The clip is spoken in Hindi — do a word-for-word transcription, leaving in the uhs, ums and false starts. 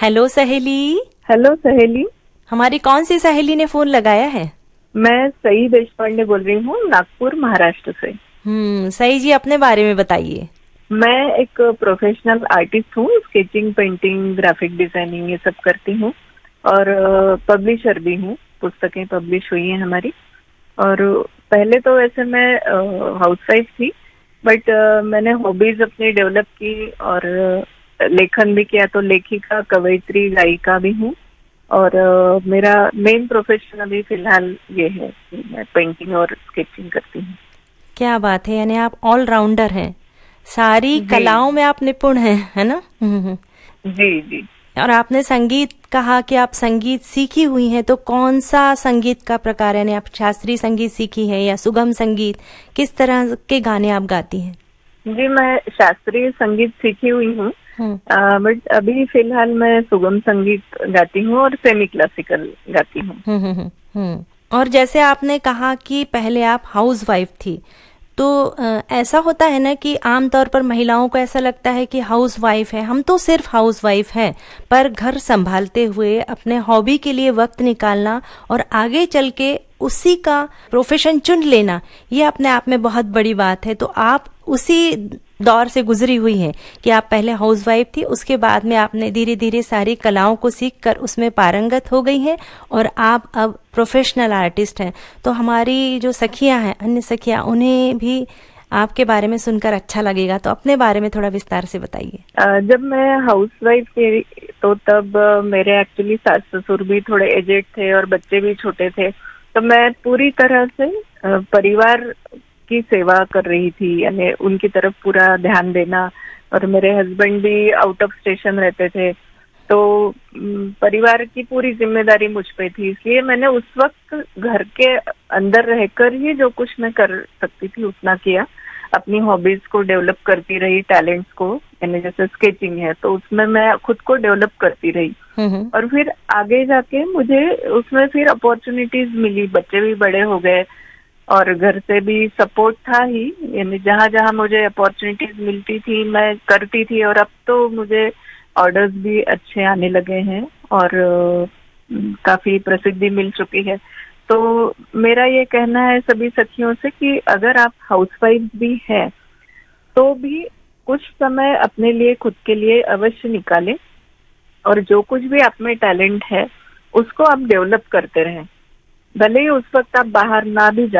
हेलो सहेली। हेलो सहेली। हमारी कौन सी सहेली ने फोन लगाया है? मैं सई देशपांडे बोल रही हूँ, नागपुर महाराष्ट्र से। हम्म सई जी, अपने बारे में बताइए। मैं एक प्रोफेशनल आर्टिस्ट हूँ, स्केचिंग, पेंटिंग, ग्राफिक डिजाइनिंग ये सब करती हूँ और पब्लिशर भी हूँ। पुस्तकें पब्लिश हुई हैं हमारी। और पहले तो वैसे मैं हाउसवाइफ थी, बट मैंने हॉबीज अपनी डेवलप की और लेखन भी किया। तो लेखिका, कवयित्री, गायिका भी हूँ। और uh, मेरा मेन प्रोफेशन अभी फिलहाल ये है कि मैं पेंटिंग और स्केचिंग करती हूँ। क्या बात है, यानी आप ऑलराउंडर हैं, सारी कलाओं में आप निपुण हैं, है ना? जी जी। और आपने संगीत कहा कि आप संगीत सीखी हुई हैं, तो कौन सा संगीत का प्रकार है? यानी आप शास्त्रीय संगीत सीखी है या सुगम संगीत? किस तरह के गाने आप गाती हैं? जी, मैं शास्त्रीय संगीत सीखी हुई हूँ, बट अभी फिलहाल मैं सुगम संगीत गाती हूँ और सेमी क्लासिकल गाती हूँ। और जैसे आपने कहा कि पहले आप हाउस वाइफ थी, तो ऐसा होता है ना कि आमतौर पर महिलाओं को ऐसा लगता है कि हाउस वाइफ है, हम तो सिर्फ हाउस वाइफ है, पर घर संभालते हुए अपने हॉबी के लिए वक्त निकालना और आगे चल के उसी का प्रोफेशन चुन लेना, ये अपने आप में बहुत बड़ी बात है। तो आप उसी दौर से गुजरी हुई हैं कि आप पहले हाउस वाइफ थी, उसके बाद में आपने धीरे धीरे सारी कलाओं को सीख कर उसमें पारंगत हो गई हैं और आप अब प्रोफेशनल आर्टिस्ट हैं। तो हमारी जो सखियां हैं, अन्य सखियां, उन्हें भी आपके बारे में सुनकर अच्छा लगेगा, तो अपने बारे में थोड़ा विस्तार से बताइए। जब मैं हाउस वाइफ थी तो तब मेरे एक्चुअली सास ससुर भी थोड़े एजेड थे और बच्चे भी छोटे थे, तो मैं पूरी तरह से परिवार की सेवा कर रही थी, यानी उनकी तरफ पूरा ध्यान देना। और मेरे हस्बैंड भी आउट ऑफ स्टेशन रहते थे, तो परिवार की पूरी जिम्मेदारी मुझ पे थी। इसलिए मैंने उस वक्त घर के अंदर रहकर ही जो कुछ मैं कर सकती थी उतना किया। अपनी हॉबीज को डेवलप करती रही, टैलेंट्स को, यानी जैसे स्केचिंग है तो उसमें मैं खुद को डेवलप करती रही। और फिर आगे जाके मुझे उसमें फिर अपॉर्चुनिटीज मिली, बच्चे भी बड़े हो गए और घर से भी सपोर्ट था ही, यानी जहाँ जहाँ मुझे अपॉर्चुनिटीज मिलती थी मैं करती थी। और अब तो मुझे ऑर्डर्स भी अच्छे आने लगे हैं और काफी प्रसिद्धि मिल चुकी है। तो मेरा ये कहना है सभी सखियों से कि अगर आप हाउसवाइफ भी हैं तो भी कुछ समय अपने लिए, खुद के लिए अवश्य निकालें और जो कुछ भी आप में टैलेंट है उसको आप डेवलप करते रहें। भले ही उस वक्त आप बाहर ना भी जा